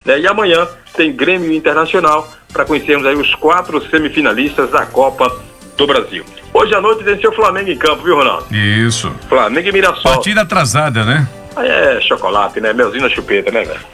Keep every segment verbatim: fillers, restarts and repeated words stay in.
né? E amanhã tem Grêmio Internacional para conhecermos aí os quatro semifinalistas da Copa do Brasil. Hoje à noite tem seu Flamengo em campo, viu, Ronaldo? Isso. Flamengo e Mirassol. Partida atrasada, né? Aí é chocolate, né? Melzinho na chupeta, né, velho?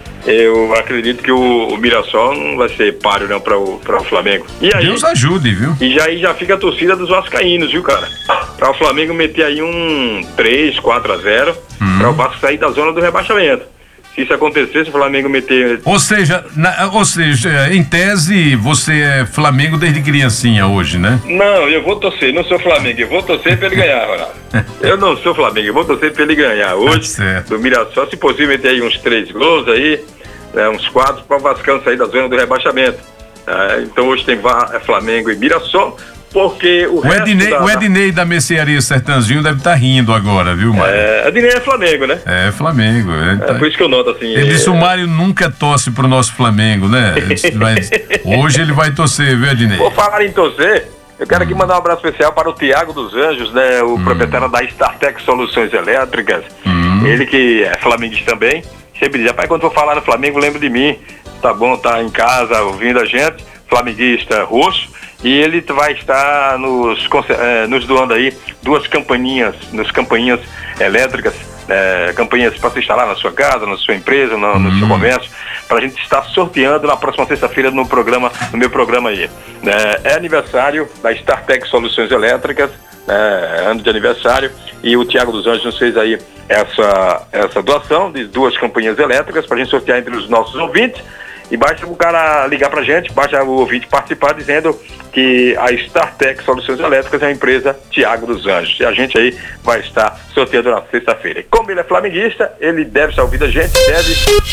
Eu acredito que o, o Mirassol não vai ser páreo, não, para o, para o Flamengo. E aí, Deus ajude, viu? E já, aí já fica a torcida dos vascaínos, viu, cara? Para o Flamengo meter aí um três, quatro a zero, hum. para o Vasco sair da zona do rebaixamento. Se isso acontecer, se o Flamengo meter... Ou seja, na, ou seja, em tese, você é Flamengo desde criancinha hoje, né? Não, eu vou torcer, não sou Flamengo, eu vou torcer pra ele ganhar, Ronaldo. Eu não sou Flamengo, eu vou torcer pra ele ganhar hoje, certo. Do Mirassol, se possível meter aí uns três gols aí, né, uns quatro, para o Vascão sair da zona do rebaixamento. É, então hoje tem Flamengo e Mirassol, porque o, o resto Ednei, da, o Ednei da Mercearia Sertãozinho deve estar tá rindo agora, viu, Mário? É, Ednei é Flamengo, né? É, Flamengo. É, tá... é por isso que eu noto assim. Ele é... disse, o Mário nunca torce pro nosso Flamengo, né? Mas hoje ele vai torcer, viu, Ednei? Vou falar em torcer, eu quero hum. aqui mandar um abraço especial para o Tiago dos Anjos, né? O hum. proprietário da StarTech Soluções Elétricas. Hum. Ele que é flamenguista também. Sempre diz, rapaz, quando for falar no Flamengo, lembra de mim. Tá bom, tá em casa ouvindo a gente, flamenguista roxo. E ele vai estar nos, eh, nos doando aí duas campainhas, nas campainhas elétricas, eh, campainhas para se instalar na sua casa, na sua empresa, no, no hum. seu comércio, para a gente estar sorteando na próxima sexta-feira no programa, no meu programa aí. Eh, é aniversário da StarTech Soluções Elétricas, eh, ano de aniversário, e o Tiago dos Anjos nos fez aí essa, essa doação de duas campainhas elétricas para a gente sortear entre os nossos ouvintes. E basta o cara ligar pra gente, basta o ouvinte participar dizendo que a StarTech Soluções Elétricas é a empresa Tiago dos Anjos. E a gente aí vai estar sorteando na sexta-feira. E como ele é flamenguista, ele deve estar ouvindo a gente, deve...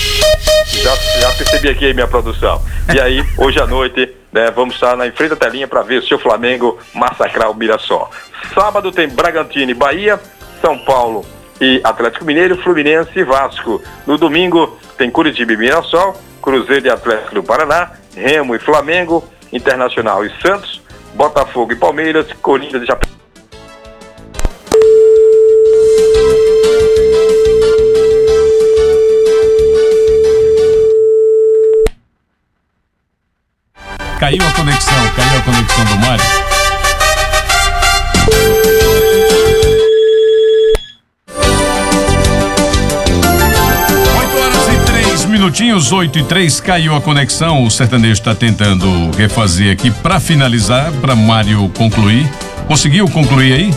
Já, já percebi aqui a minha produção. E aí, hoje à noite, né, vamos estar na em frente da telinha para ver o seu Flamengo massacrar o Mirassol. Sábado tem Bragantino e Bahia, São Paulo e Atlético Mineiro, Fluminense e Vasco. No domingo tem Curitiba e Mirassol, Cruzeiro e Atlético do Paraná, Remo e Flamengo, Internacional e Santos, Botafogo e Palmeiras, Corinthians e Japão. Caiu a conexão, caiu a conexão do Mário. Minutinhos, oito e três, caiu a conexão. O sertanejo está tentando refazer aqui para finalizar, para Mário concluir. Conseguiu concluir aí?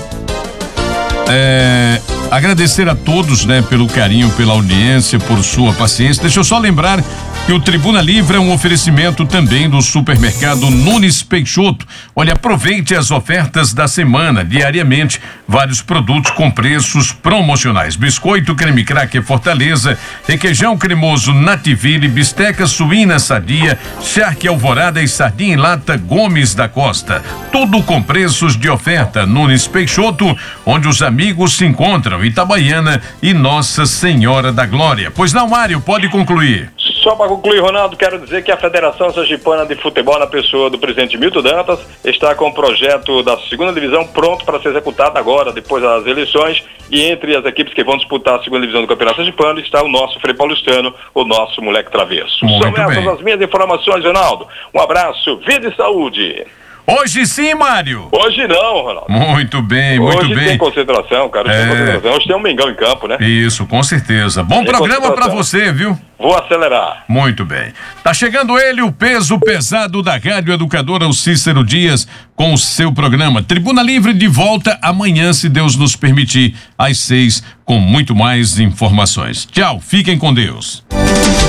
É, agradecer a todos, né, pelo carinho, pela audiência, por sua paciência. Deixa eu só lembrar que o Tribuna Livre é um oferecimento também do supermercado Nunes Peixoto. Olha, aproveite as ofertas da semana, diariamente, vários produtos com preços promocionais. Biscoito creme cracker Fortaleza, requeijão cremoso Nativille, bisteca suína sadia, charque alvorada e sardinha em lata Gomes da Costa. Tudo com preços de oferta. Nunes Peixoto, onde os amigos se encontram, Itabaiana e Nossa Senhora da Glória. Pois não, Mário, pode concluir. Só para concluir, Ronaldo, quero dizer que a Federação Sergipana de Futebol, na pessoa do presidente Milton Dantas, está com o projeto da segunda divisão pronto para ser executado agora, depois das eleições, e entre as equipes que vão disputar a segunda divisão do Campeonato Sergipano está o nosso Frei Paulistano, o nosso moleque travesso. Muito São essas bem. as minhas informações, Ronaldo. Um abraço, vida e saúde. Hoje sim, Mário. Hoje não, Ronaldo. Muito bem, Hoje muito bem. Hoje tem concentração, cara. Hoje é... tem concentração. Hoje tem um Mengão em campo, né? Isso, com certeza. Bom tem programa pra você, viu? Vou acelerar. Muito bem. Tá chegando ele, o peso pesado da Rádio Educadora, o Cícero Dias, com o seu programa Tribuna Livre, de volta amanhã, se Deus nos permitir, às seis, com muito mais informações. Tchau, fiquem com Deus.